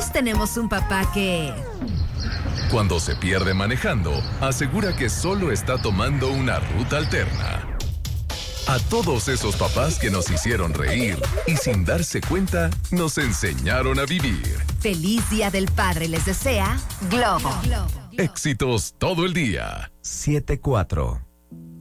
Todos tenemos un papá que... Cuando se pierde manejando, asegura que solo está tomando una ruta alterna. A todos esos papás que nos hicieron reír y sin darse cuenta, nos enseñaron a vivir. Feliz Día del Padre les desea Globo. Éxitos todo el día. 7-4.